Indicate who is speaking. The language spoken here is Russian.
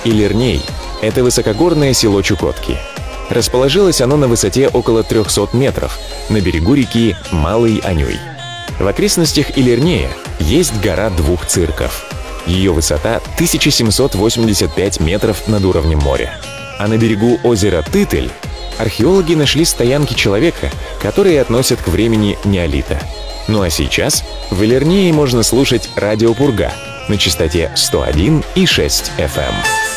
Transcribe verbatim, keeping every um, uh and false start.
Speaker 1: Илирней — это высокогорное село Чукотки. Расположилось оно на высоте около трехсот метров, на берегу реки Малый Анюй. В окрестностях Илирнея есть гора двух цирков. Ее высота — тысяча семьсот восемьдесят пять метров над уровнем моря. А на берегу озера Тытыль археологи нашли стоянки человека, которые относят к времени неолита. Ну а сейчас в Илирнее можно слушать радио Пурга на частоте сто один и шесть эф эм.